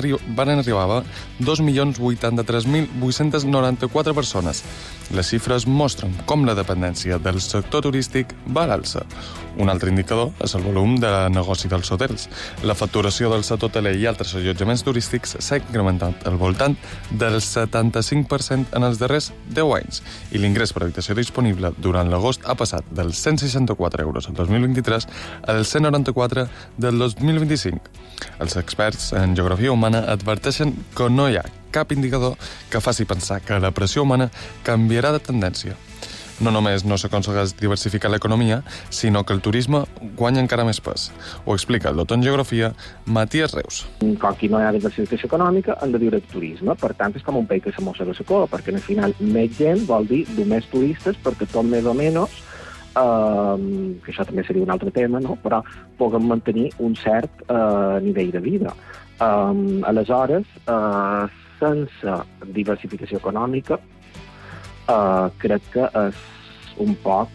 arribar a 2.083.894 persones. Les xifres mostren com la dependència del sector turístic va a l'alça. Un altre indicador és el volum de negoci dels hotels. La facturació del sector hoteler i altres allotjaments turístics s'ha incrementat al voltant del 75% en els darrers 10 anys i l'ingrés per habitació disponible durant l'agost ha passat dels 164 euros el 2023 als 194 del 2025. Els experts en geografia humana adverteixen que no hi ha cap indicador que faci pensar que la pressió humana canviarà de tendència. No només no s'aconsegueix diversificar l'economia, sinó que el turisme guanya encara més pes. Ho explica el doctor en geografia Matías Reus. Com que no hi ha diversificació econòmica, hem de viure de turisme. Per tant, és com un peix que se mossega la cua, perquè al final més gent vol dir més turistes, perquè tot més o menys, que això també seria un altre tema, no? Però puguem mantenir un cert nivell de vida. Aleshores, sense diversificació econòmica, crec que és un poc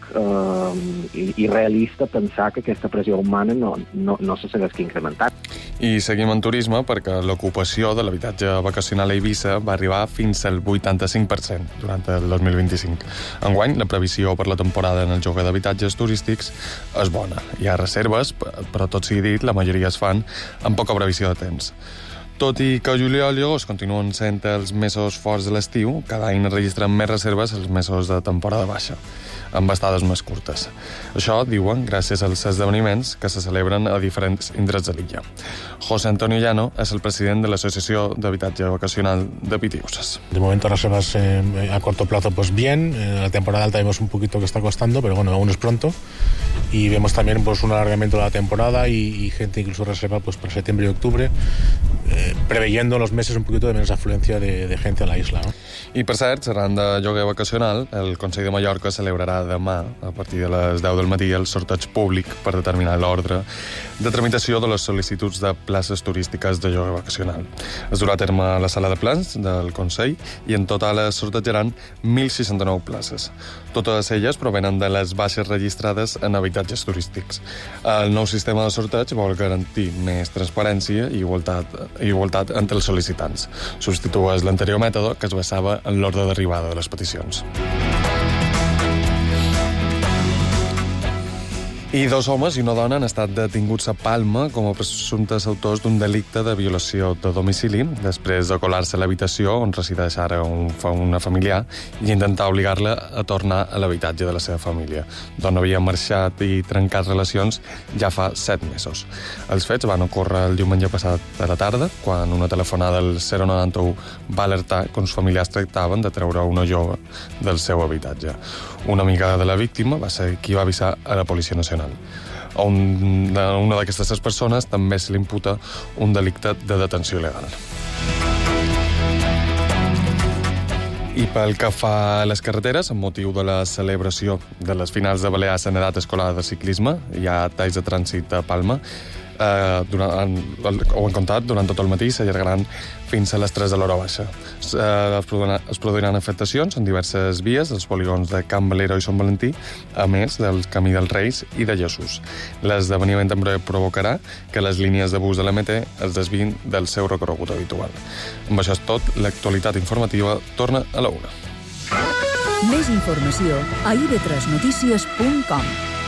irrealista pensar que aquesta pressió humana no se segueix incrementant. I seguim en turisme perquè l'ocupació de l'habitatge vacacional a Eivissa va arribar fins al 85% durant el 2025. Enguany, la previsió per la temporada en el lloguer d'habitatges turístics és bona. Hi ha reserves, però tot sigui dit, la majoria es fan amb poca previsió de temps. Tot i que juliol i agost continuen sent els mesos forts de l'estiu, cada any es registren més reserves els mesos de temporada baixa, amb estades més curtes. Això, diuen, gràcies als esdeveniments que se celebren a diferents indrets de l'illa. José Antonio Llano es el president de l'Asociació d'Habitatge Vacacional de Pitiusas. De momento reservas a corto plazo pues bien, la temporada alta vemos un poquito que está costando, pero bueno, aún es pronto. Y vemos también pues un alargamiento de la temporada y gente incluso reserva pues para septiembre y octubre, preveyendo en los meses un poquito de menos afluencia de gente a la isla, ¿no? I per cert, xerrant de lloguer vacacional, el Consell de Mallorca celebrarà demà, a partir de les 10 del matí, el sorteig públic per determinar l'ordre de tramitació de les sol·licituds de places turístiques de lloguer vacacional. Es durà a terme a la sala de plans del Consell i en total es sortejaran 1.069 places. Totes elles provenen de les baixes registrades en habitatges turístics. El nou sistema de sorteig vol garantir més transparència i igualtat entre els sol·licitants. Substitueix l'anterior mètode que es basava en l'ordre d'arribada de les peticions. I 2 homes i una dona han estat detinguts a Palma com a presumptes autors d'un delicte de violació de domicili després de colar-se a l'habitació on resideix ara una familiar i intentar obligar-la a tornar a l'habitatge de la seva família, d'on havia marxat i trencat relacions ja fa 7 mesos. Els fets van ocórrer el diumenge passat a la tarda, quan una telefonada del 091 va alertar que uns familiars tractaven de treure una jove del seu habitatge. Una amiga de la víctima va ser qui va avisar a la Policia Nacional. A una d'aquestes 3 persones també se li imputa un delicte de detenció il·legal. I pel que fa a les carreteres, amb motiu de la celebració de les finals de Balears en edat escolar de ciclisme, hi ha talls de trànsit a Palma. Ho han comptat, durant tot el matí s'allargaran fins a les 3 de l'hora baixa. Es produiran afectacions en diverses vies dels polígons de Can Valero i Sant Valentí, a més del Camí dels Reis i de Jesús. L'esdeveniment també provocarà que les línies de bus de l'MT es desviïn del seu recorregut habitual. Amb això és tot, l'actualitat informativa torna a la 1. Més informació a ib3notícies.com.